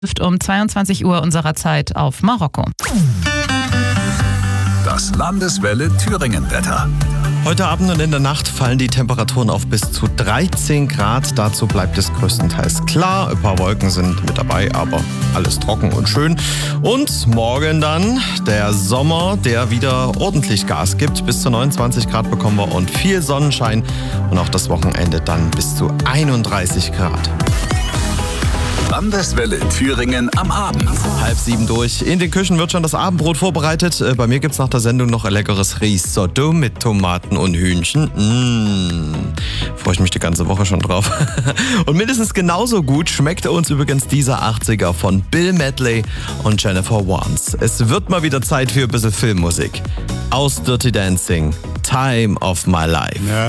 Um 22 Uhr unserer Zeit auf Marokko. Das Landeswelle Thüringen-Wetter. Heute Abend und in der Nacht fallen die Temperaturen auf bis zu 13 Grad. Dazu bleibt es größtenteils klar. Ein paar Wolken sind mit dabei, aber alles trocken und schön. Und morgen dann der Sommer, der wieder ordentlich Gas gibt. Bis zu 29 Grad bekommen wir und viel Sonnenschein. Und auch das Wochenende dann bis zu 31 Grad. Landeswelle Thüringen am Abend. 6:30 durch. In den Küchen wird schon das Abendbrot vorbereitet. Bei mir gibt's nach der Sendung noch ein leckeres Risotto mit Tomaten und Hühnchen. Freue ich mich die ganze Woche schon drauf. Und mindestens genauso gut schmeckt uns übrigens dieser 80er von Bill Medley und Jennifer Warnes. Es wird mal wieder Zeit für ein bisschen Filmmusik. Aus Dirty Dancing, Time of My Life.